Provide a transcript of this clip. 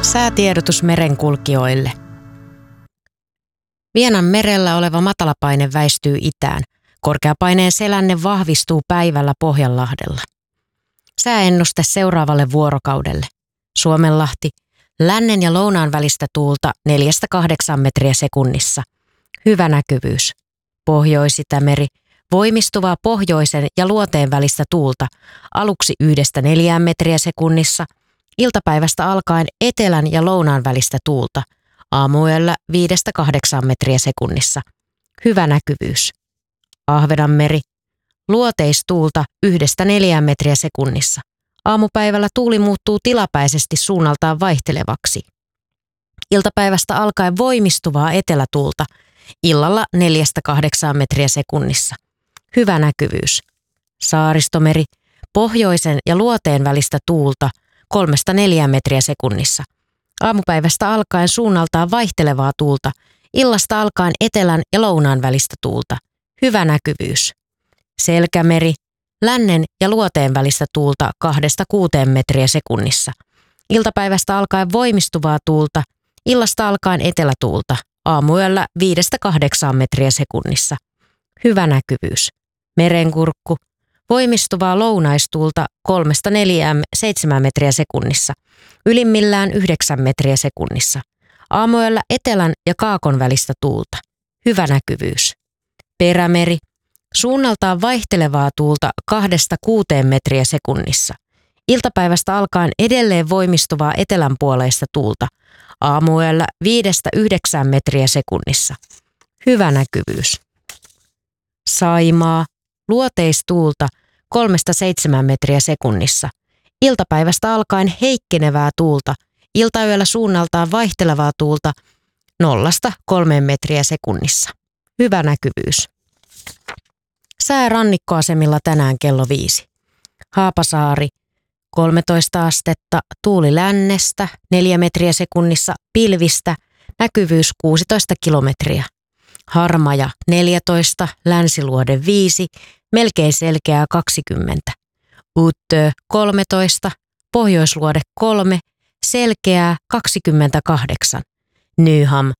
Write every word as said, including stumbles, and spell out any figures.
Säätiedotus merenkulkijoille. Vienan merellä oleva matalapaine väistyy itään. Korkeapaineen selänne vahvistuu päivällä Pohjanlahdella. Sääennuste seuraavalle vuorokaudelle. Suomenlahti, lännen ja lounaan välistä tuulta neljästä kahdeksaan metriä sekunnissa. Hyvä näkyvyys. Pohjois-Itämeri, voimistuvaa pohjoisen ja luoteen välistä tuulta, aluksi yhdestä neljään metriä sekunnissa, iltapäivästä alkaen etelän ja lounaan välistä tuulta, aamuyöllä viidestä kahdeksaan metriä sekunnissa. Hyvä näkyvyys. Ahvenanmeri, luoteistuulta yhdestä neljään metriä sekunnissa. Aamupäivällä tuuli muuttuu tilapäisesti suunnaltaan vaihtelevaksi. Iltapäivästä alkaen voimistuvaa etelätuulta, illalla neljästä kahdeksaan metriä sekunnissa. Hyvä näkyvyys. Saaristomeri, pohjoisen ja luoteen välistä tuulta, kolmesta neljään metriä sekunnissa. Aamupäivästä alkaen suunnaltaan vaihtelevaa tuulta, illasta alkaen etelän ja lounaan välistä tuulta. Hyvä näkyvyys. Selkämeri, lännen ja luoteen välistä tuulta kahdesta kuuteen metriä sekunnissa. Iltapäivästä alkaen voimistuvaa tuulta, illasta alkaen etelätuulta, aamuyöllä viidestä kahdeksaan metriä sekunnissa. Hyvä näkyvyys. Merenkurkku, voimistuvaa lounaistuulta kolmesta neljään seitsemään metriä sekunnissa, ylimmillään yhdeksän metriä sekunnissa. Aamuyöllä etelän ja kaakon välistä tuulta. Hyvä näkyvyys. Perämeri, suunnaltaan vaihtelevaa tuulta kahdesta kuuteen metriä sekunnissa. Iltapäivästä alkaen edelleen voimistuvaa etelänpuoleista tuulta. Aamuyöllä viidestä yhdeksään metriä sekunnissa. Hyvä näkyvyys. Saimaa, luoteistuulta kolmesta seitsemään metriä sekunnissa. Iltapäivästä alkaen heikkenevää tuulta. Iltayöllä suunnaltaan vaihtelevaa tuulta nollasta kolmeen metriä sekunnissa. Hyvä näkyvyys. Sää rannikkoasemilla tänään kello viisi. Haapasaari, kolmetoista astetta, tuuli lännestä, neljä metriä sekunnissa, pilvistä, näkyvyys kuusitoista kilometriä. Harmaja, neljätoista, länsiluode viisi, melkein selkeää kaksikymmentä. Uttö, kolmetoista, pohjoisluode kolme, selkeää kaksikymmentäkahdeksan. Nyham,